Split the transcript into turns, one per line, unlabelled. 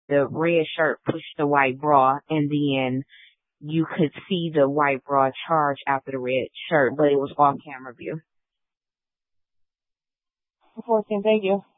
the red shirt push the white bra, and then you could see the white bra charge after the red shirt, but it was off camera view.
14, thank you.